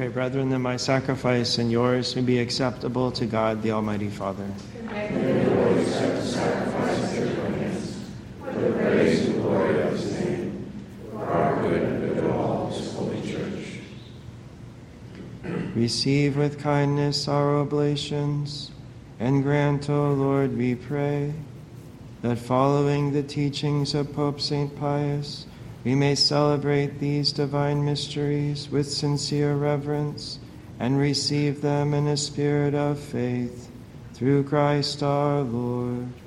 Pray, brethren, that my sacrifice and yours may be acceptable to God, the Almighty Father. May the Lord accept the sacrifice at your hands, for the praise and glory of his name, for our good and good of all his holy church. Receive with kindness our oblations, and grant, O Lord, we pray, that following the teachings of Pope St. Pius, we may celebrate these divine mysteries with sincere reverence and receive them in a spirit of faith, through Christ our Lord.